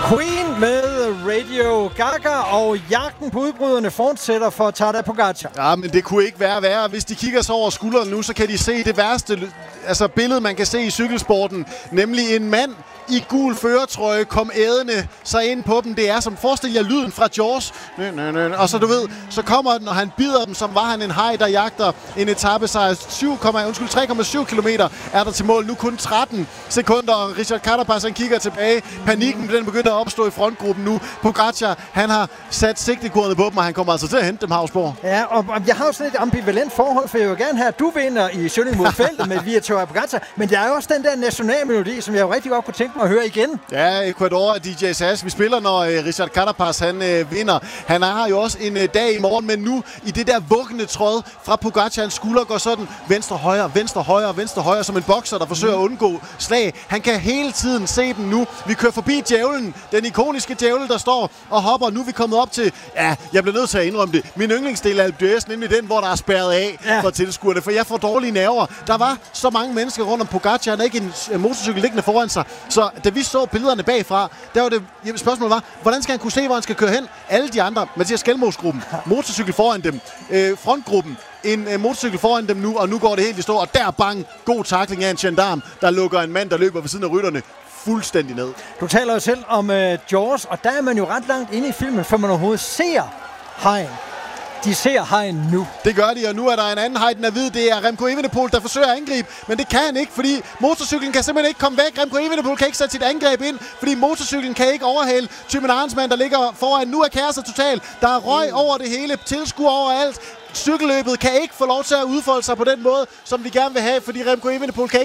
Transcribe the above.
Queen med Radio Gaga, og jagten på udbryderne fortsætter for Tadej Pogačar. Ja, men det kunne ikke være værre. Hvis de kigger sig over skulderen nu, så kan de se det værste billede, man kan se i cykelsporten. Nemlig en mand i gul førertrøje kom ædende sig ind på dem. Det er som, forestil jer lyden fra Jaws. Og så du ved, så kommer den, og han bider dem, som var han en haj, der jagter en etapesejr. 3,7 kilometer er der til mål. Nu kun 13 sekunder, og Richard Carapaz, han kigger tilbage. Panikken, den begynder at opstå i frontgruppen nu. Pogačar, han har sat sigtekornet på dem, og han kommer altså til at hente dem, Hausborg. Ja, og jeg har jo sådan et ambivalent forhold, for jeg vil gerne have, at du vinder i Sønning mod feltet med Tadej Pogačar. Men der er jo også den der nationalmelodi, som jeg jo rigtig godt kunne tænke mig at høre igen. Ja, Ecuador og DJ Sass. Vi spiller, når Richard Carapaz han vinder. Han har jo også en dag i morgen, men nu i det der vuggende tråd fra Pogačar, hans skulder går sådan venstre, højre, venstre, højre, venstre, højre, som en bokser, der forsøger at undgå slag. Han kan hele tiden se den nu. Vi kører forbi djævlen, den ikoniske djævel, der står og hopper. Nu er vi kommet op til, ja, jeg bliver nødt til at indrømme det, min yndlingsdel af Alpe d'Huez, nemlig den, hvor der er spærret af for tilskuerne, for jeg får dårlige nerver. Der var så mange mennesker rundt om Pogačar, han havde ikke en motorcykel liggende foran sig, så da vi så billederne bagfra, der var det, spørgsmålet var, hvordan skal han kunne se, hvor han skal køre hen? Alle de andre, Mathias Skelmosgruppen, motorcykel foran dem, frontgruppen, en motorcykel foran dem nu, og nu går det helt i stå, og der bang, god tackling af en gendarm, der lukker en mand, der løber ved siden af rytterne fuldstændig ned. Du taler jo selv om Jaws, og der er man jo ret langt inde i filmen, for man overhovedet ser hajen. De ser hajen nu. Det gør de, og nu er der en anden haj, den er hvid. Det er Remco Evenepoel, der forsøger at angribe, men det kan han ikke, fordi motorcyklen kan simpelthen ikke komme væk. Remco Evenepoel kan ikke sætte sit angreb ind, fordi motorcyklen kan ikke overhale Thymen Arensman, der ligger foran. Nu er kaoset total. Der er røg over det hele, tilskuere overalt. Cykelløbet kan ikke få lov til at udfolde sig på den måde, som vi gerne vil have, fordi Remco Evenepoel kan